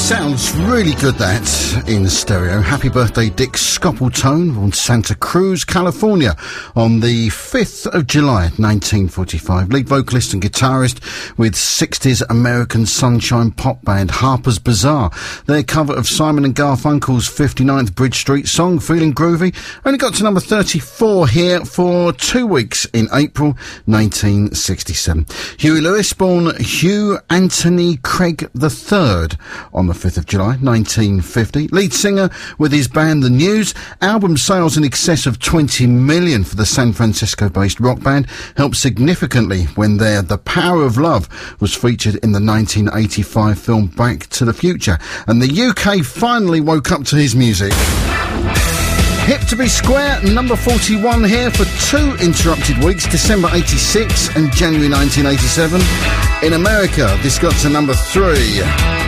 Sounds really good, that, in stereo. Happy birthday, Dick Scoppletone, on Santa Cruz, California, on the 5th of July, 1945. Lead vocalist and guitarist with 60s American sunshine pop band Harper's Bazaar. Their cover of Simon and Garfunkel's 59th Bridge Street song, Feeling Groovy, only got to number 34 here for 2 weeks in April 1967. Huey Lewis, born Hugh Anthony Craig III on the 5th of July 1950. Lead singer with his band The News. Album sales in excess of 20 million for the San Francisco-based rock band helped significantly when their The Power of Love was featured in the 1985 film Back to the Future. And the UK finally woke up to his music. Hip to be Square, number 41 here for 2 interrupted weeks, December 86 and January 1987. In America, this got to number 3.